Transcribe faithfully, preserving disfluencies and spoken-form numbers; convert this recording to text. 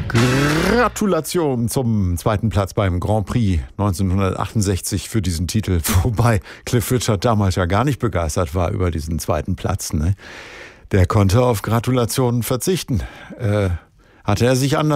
Gratulation zum zweiten Platz beim Grand Prix neunzehnhundertachtundsechzig für diesen Titel. Wobei Cliff Richard damals ja gar nicht begeistert war über diesen zweiten Platz. Ne? Der konnte auf Gratulationen verzichten. Äh, hatte er sich anders